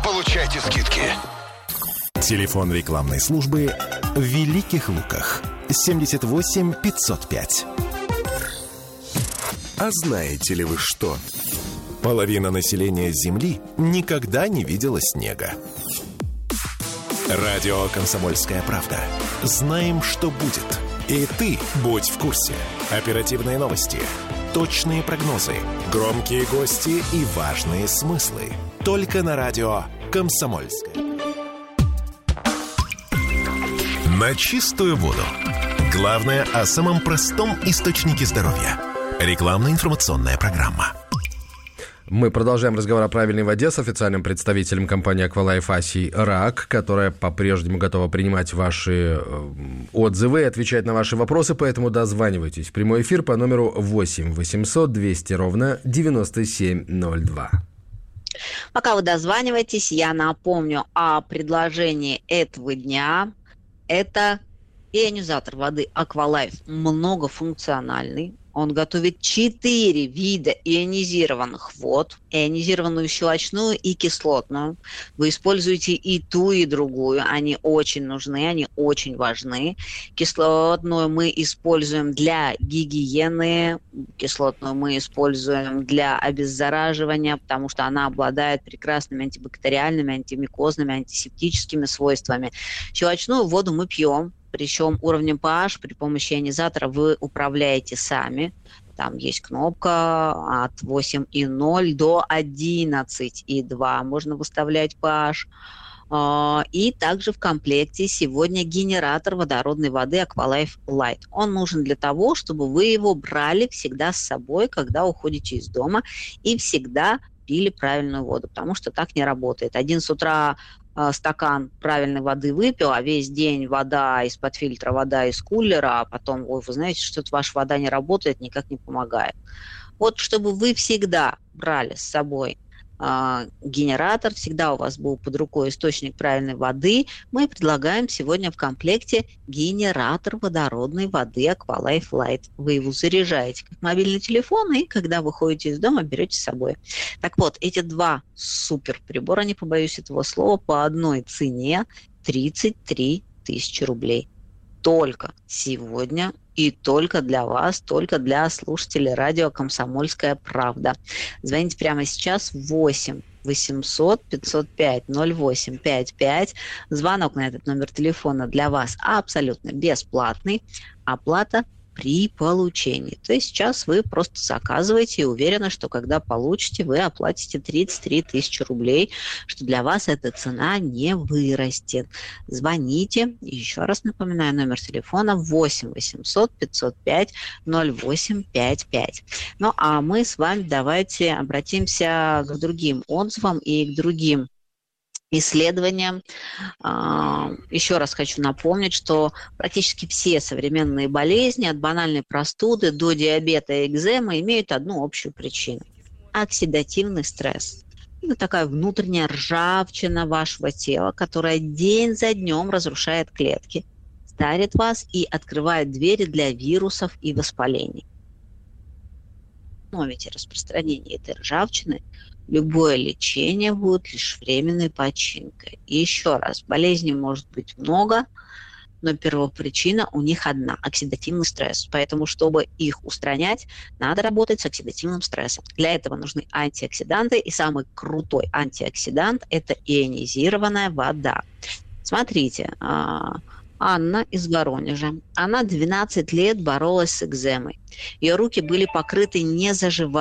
получайте скидки. Телефон рекламной службы в Великих Луках 78 505. А знаете ли вы что? Половина населения Земли никогда не видела снега. Радио «Комсомольская правда». Знаем, что будет. И ты будь в курсе. Оперативные новости, точные прогнозы, громкие гости и важные смыслы. Только на радио «Комсомольская». На чистую воду. Главное о самом простом источнике здоровья. Рекламно-информационная программа. Мы продолжаем разговор о правильной воде с официальным представителем компании «Аквалайф» Асей Рак, которая по-прежнему готова принимать ваши отзывы и отвечать на ваши вопросы, поэтому дозванивайтесь в прямой эфир по номеру 8 800 200 ровно 9702. Пока вы дозваниваетесь, я напомню о предложении этого дня. Это ионизатор воды «Аквалайф» многофункциональный. Он готовит 4 вида ионизированных вод, ионизированную щелочную и кислотную. Вы используете и ту, и другую. Они очень нужны, они очень важны. Кислотную мы используем для гигиены, кислотную мы используем для обеззараживания, потому что она обладает прекрасными антибактериальными, антимикозными, антисептическими свойствами. Щелочную воду мы пьем. Причем уровнем pH при помощи ионизатора вы управляете сами. Там есть кнопка от 8,0 до 11,2. Можно выставлять pH. И также в комплекте сегодня генератор водородной воды Aqualife Light. Он нужен для того, чтобы вы его брали всегда с собой, когда уходите из дома, и всегда пили правильную воду, потому что так не работает. Один с утра стакан правильной воды выпил, а весь день вода из-под фильтра, вода из кулера, а потом, ой, вы знаете, что-то ваша вода не работает, никак не помогает. Вот чтобы вы всегда брали с собой генератор, всегда у вас был под рукой источник правильной воды, мы предлагаем сегодня в комплекте генератор водородной воды Aqualife Light. Вы его заряжаете как мобильный телефон, и когда выходите из дома, берете с собой. Так вот, эти два супер прибора, не побоюсь этого слова, по одной цене 33 тысячи рублей. Только сегодня и только для вас, только для слушателей радио «Комсомольская правда». Звоните прямо сейчас 8 800 505 0855. Звонок на этот номер телефона для вас абсолютно бесплатный. Оплата при получении. То есть сейчас вы просто заказываете и уверены, что когда получите, вы оплатите 33 тысячи рублей, что для вас эта цена не вырастет. Звоните. Еще раз напоминаю, номер телефона 8 800 505 0855. Ну, а мы с вами давайте обратимся к другим отзывам и к другим исследованиям. Еще раз хочу напомнить, что практически все современные болезни, от банальной простуды до диабета и экземы, имеют одну общую причину – оксидативный стресс. Это такая внутренняя ржавчина вашего тела, которая день за днем разрушает клетки, старит вас и открывает двери для вирусов и воспалений. Но ведь распространение этой ржавчины любое лечение будет лишь временной починкой. И еще раз, болезней может быть много, но первопричина у них одна – оксидативный стресс. Поэтому, чтобы их устранять, надо работать с оксидативным стрессом. Для этого нужны антиоксиданты, и самый крутой антиоксидант – это ионизированная вода. Смотрите, Анна из Воронежа. Она 12 лет боролась с экземой. Ее руки были покрыты незаживаемой